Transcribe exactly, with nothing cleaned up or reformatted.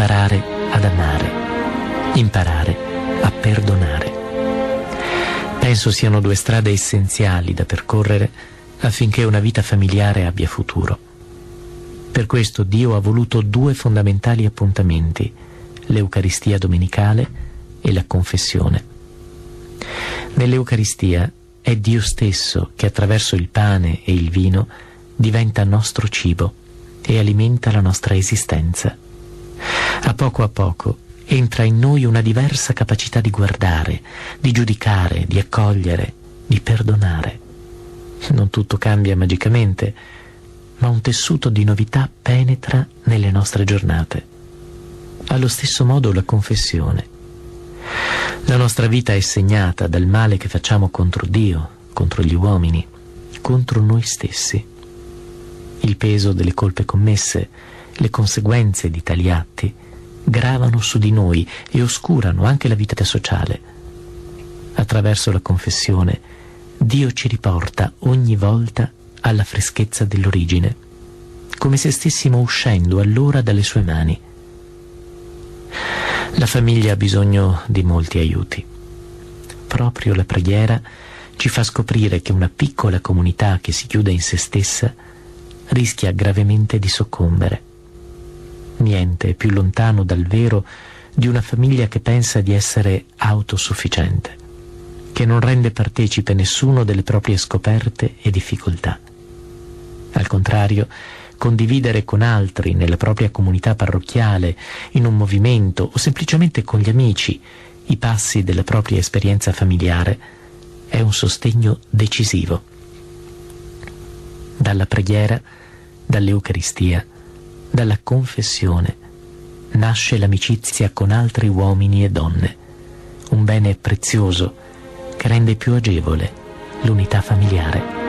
imparare ad amare, imparare a perdonare. Penso siano due strade essenziali da percorrere affinché una vita familiare abbia futuro. Per questo Dio ha voluto due fondamentali appuntamenti, l'Eucaristia domenicale e la confessione. Nell'Eucaristia è Dio stesso che attraverso il pane e il vino diventa nostro cibo e alimenta la nostra esistenza. A poco a poco entra in noi una diversa capacità di guardare, di giudicare, di accogliere, di perdonare. Non tutto cambia magicamente, ma un tessuto di novità penetra nelle nostre giornate. Allo stesso modo la confessione. La nostra vita è segnata dal male che facciamo contro Dio, contro gli uomini, contro noi stessi. Il peso delle colpe commesse, le conseguenze di tali atti gravano su di noi e oscurano anche la vita sociale. Attraverso la confessione, Dio ci riporta ogni volta alla freschezza dell'origine, come se stessimo uscendo allora dalle sue mani. La famiglia ha bisogno di molti aiuti. Proprio la preghiera ci fa scoprire che una piccola comunità che si chiude in se stessa rischia gravemente di soccombere. Niente è più lontano dal vero di una famiglia che pensa di essere autosufficiente, che non rende partecipe nessuno delle proprie scoperte e difficoltà. Al contrario, condividere con altri nella propria comunità parrocchiale, in un movimento o semplicemente con gli amici i passi della propria esperienza familiare è un sostegno decisivo. Dalla preghiera, dall'Eucaristia, dalla confessione nasce l'amicizia con altri uomini e donne, un bene prezioso che rende più agevole l'unità familiare.